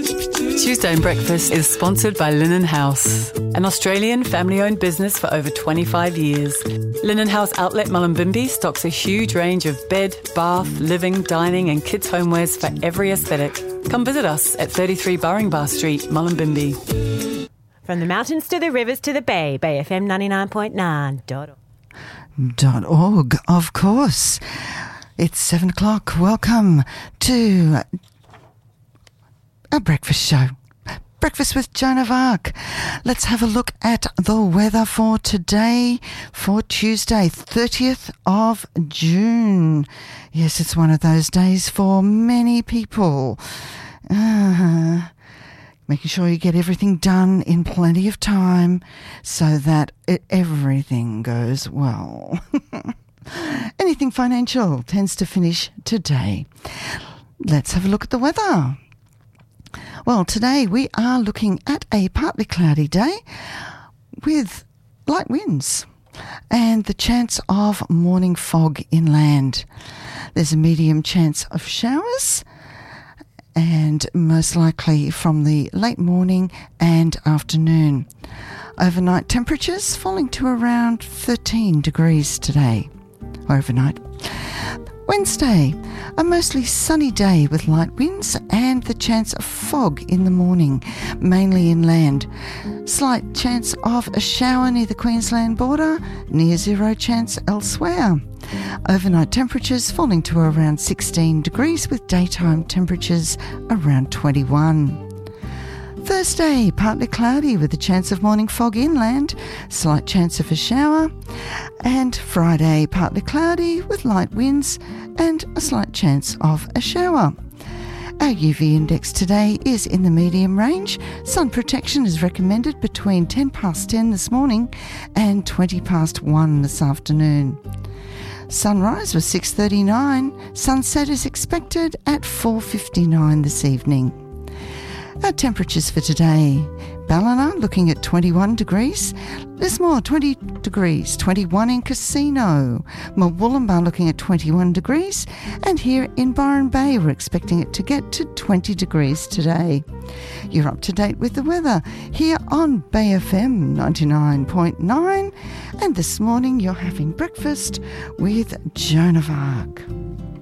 Tuesday in Breakfast is sponsored by Linen House, an Australian family-owned business for over 25 years. Linen House Outlet Mullumbimby stocks a huge range of bed, bath, living, dining and kids' homewares for every aesthetic. Come visit us at 33 Burringbar Street, Mullumbimby. From the mountains to the rivers to the bay, Bay FM 99.9.org, of course. It's 7 o'clock. Welcome to our breakfast show. Breakfast with Joan of Arc. Let's have a look at the weather for today, for Tuesday, 30th of June. Yes, it's one of those days for many people. Making sure you get everything done in plenty of time so that everything goes well. Anything financial tends to finish today. Let's have a look at the weather. Well, today we are looking at a partly cloudy day with light winds and the chance of morning fog inland. There's a medium chance of showers and most likely from the late morning and afternoon. Overnight temperatures falling to around 13 degrees today. Overnight. Wednesday, a mostly sunny day with light winds and the chance of fog in the morning, mainly inland. Slight chance of a shower near the Queensland border, near zero chance elsewhere. Overnight temperatures falling to around 16 degrees with daytime temperatures around 21. Thursday, partly cloudy with a chance of morning fog inland, slight chance of a shower. And Friday, partly cloudy with light winds and a slight chance of a shower. Our UV index today is in the medium range. Sun protection is recommended between 10 past 10 this morning and 20 past 1 this afternoon. Sunrise was 6:39. Sunset is expected at 4:59 this evening. Our temperatures for today: Ballina looking at 21 degrees, Lismore 20 degrees, 21 in Casino, Murwillumbah looking at 21 degrees, and here in Byron Bay we're expecting it to get to 20 degrees today. You're up to date with the weather here on Bay FM 99.9, and this morning you're having breakfast with Joan of Arc.